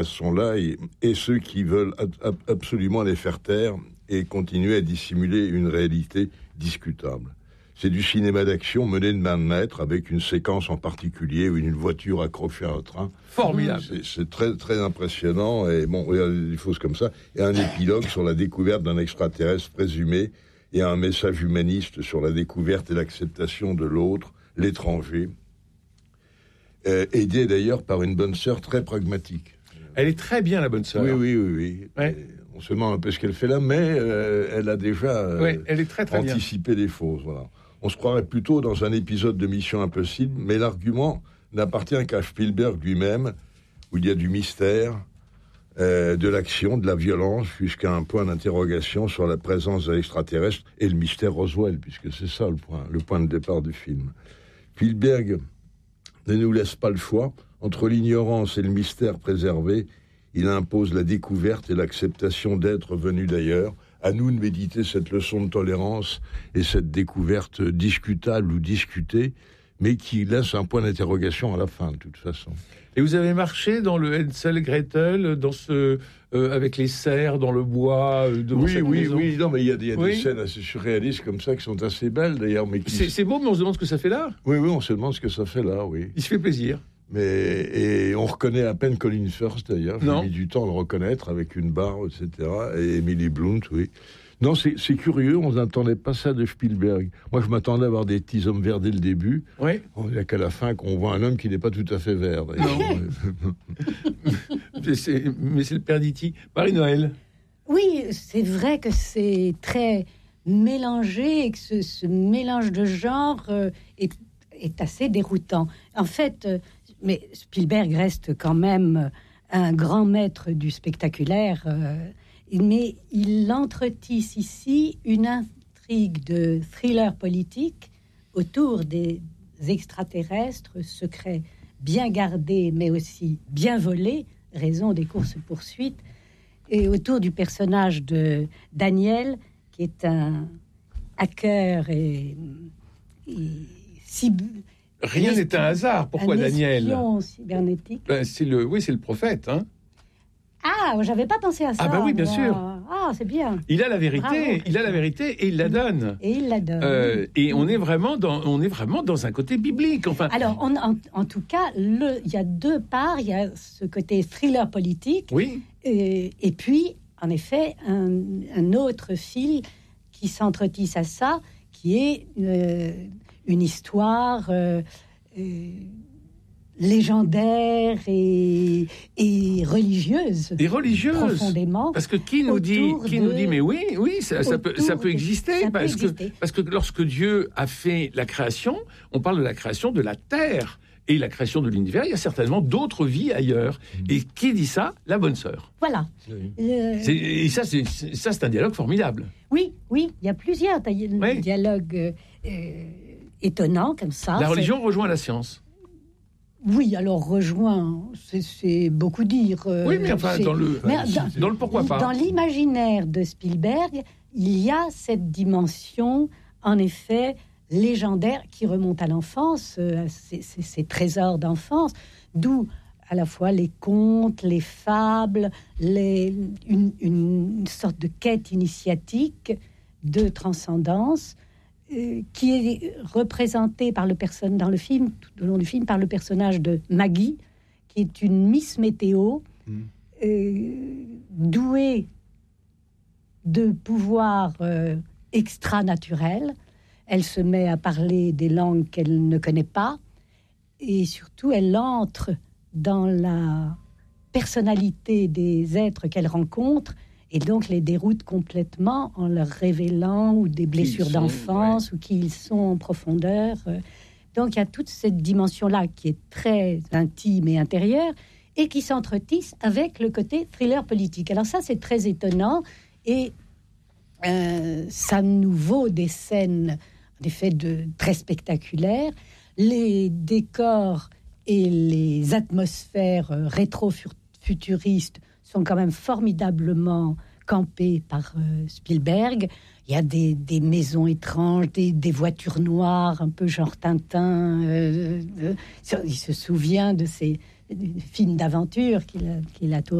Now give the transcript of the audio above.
sont là et ceux qui veulent absolument les faire taire et continuer à dissimuler une réalité discutable. C'est du cinéma d'action mené de main de maître avec une séquence en particulier où une voiture accrochée à un train. Formidable. C'est très, très impressionnant. Et bon, regardez des choses comme ça. Et un épilogue sur la découverte d'un extraterrestre présumé et un message humaniste sur la découverte et l'acceptation de l'autre, l'étranger. Aidé d'ailleurs par une bonne sœur très pragmatique. Elle est très bien, la bonne sœur. Oui. Ouais. On se demande un peu ce qu'elle fait là, mais elle a déjà elle est très, très anticipé les choses. Voilà. On se croirait plutôt dans un épisode de Mission Impossible, mais l'argument n'appartient qu'à Spielberg lui-même, où il y a du mystère, de l'action, de la violence, jusqu'à un point d'interrogation sur la présence de l'extraterrestre et le mystère Roswell, puisque c'est ça le point de départ du film. Spielberg ne nous laisse pas le choix. Entre l'ignorance et le mystère préservé, il impose la découverte et l'acceptation d'êtres venus d'ailleurs. À nous de méditer cette leçon de tolérance et cette découverte discutable ou discutée, mais qui laisse un point d'interrogation à la fin, de toute façon. Et vous avez marché dans le Hansel et Gretel, dans avec les cerfs dans le bois devant cette maison. Oui. Non, mais il y a des scènes assez surréalistes comme ça qui sont assez belles d'ailleurs. Mais c'est beau, mais on se demande ce que ça fait là. Oui, on se demande ce que ça fait là, oui. Il se fait plaisir. Et on reconnaît à peine Colin Firth d'ailleurs. J'ai mis du temps à le reconnaître avec une barre, etc. Et Emily Blunt, oui. Non, c'est curieux, on n'attendait pas ça de Spielberg. Moi, je m'attendais à voir des petits hommes verts dès le début. Oui. Il n'y a qu'à la fin qu'on voit un homme qui n'est pas tout à fait vert. Mais c'est le père d'E.T. Marie-Noël. Oui, c'est vrai que c'est très mélangé et que ce mélange de genres est assez déroutant. En fait, mais Spielberg reste quand même un grand maître du spectaculaire, mais il entretisse ici une intrigue de thriller politique autour des extraterrestres, secrets bien gardés mais aussi bien volés, raison des courses-poursuites, et autour du personnage de Daniel, qui est un hacker et rien n'est un hasard. Pourquoi Daniel ? Cybernétique. C'est le prophète. Hein. Ah, j'avais pas pensé à ça. Ah bah oui, bien sûr. Ah, c'est bien. Il a la vérité. Bravo. Il a la vérité et il la donne. Et on est vraiment dans un côté biblique. Enfin. Alors, en tout cas, il y a deux parts. Il y a ce côté thriller politique. Oui. Et puis, en effet, un autre fil qui s'entretisse à ça, qui est une histoire légendaire et religieuse. Et religieuse. Profondément. Parce que qui nous dit, mais oui, ça peut exister. Parce que lorsque Dieu a fait la création, on parle de la création de la terre. Et la création de l'univers, il y a certainement d'autres vies ailleurs. Et qui dit ça ? La bonne sœur. Voilà. Et ça, c'est un dialogue formidable. Oui, il y a plusieurs dialogues étonnants comme ça. La religion rejoint la science. Oui, alors rejoint, c'est beaucoup dire. Oui, mais enfin, dans le pourquoi pas. Dans l'imaginaire de Spielberg, il y a cette dimension, en effet, légendaire qui remonte à l'enfance, ces trésors d'enfance, d'où à la fois les contes, les fables, une sorte de quête initiatique de transcendance qui est représentée par dans le film, tout au long du film, par le personnage de Maggie, qui est une Miss Météo, douée de pouvoirs extra-naturels. Elle se met à parler des langues qu'elle ne connaît pas et surtout elle entre dans la personnalité des êtres qu'elle rencontre et donc les déroute complètement en leur révélant ou des blessures d'enfance ou qui ils sont en profondeur. Donc il y a toute cette dimension-là qui est très intime et intérieure et qui s'entretisse avec le côté thriller politique. Alors ça, c'est très étonnant et ça nous vaut des scènes des faits très spectaculaires. Les décors et les atmosphères rétro-futuristes sont quand même formidablement campés par Spielberg. Il y a des maisons étranges, des voitures noires, un peu genre Tintin. Il se souvient de ces films d'aventure qu'il a tourné.